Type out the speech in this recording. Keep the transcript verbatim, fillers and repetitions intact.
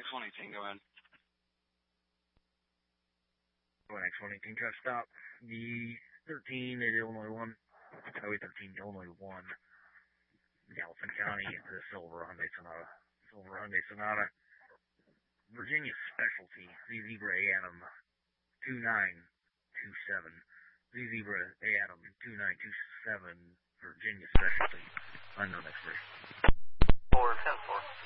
X one eighteen, go ahead. one X one eighteen, truck stop. The thirteen at Illinois one, Highway thirteen, Illinois one, Gallatin County, the Silver Hyundai Sonata. Silver Hyundai Sonata. Virginia Specialty, Z Zebra A Adam two nine two seven. Z Zebra A Adam two nine two seven, Virginia Specialty. Unknown expiration. four ten four.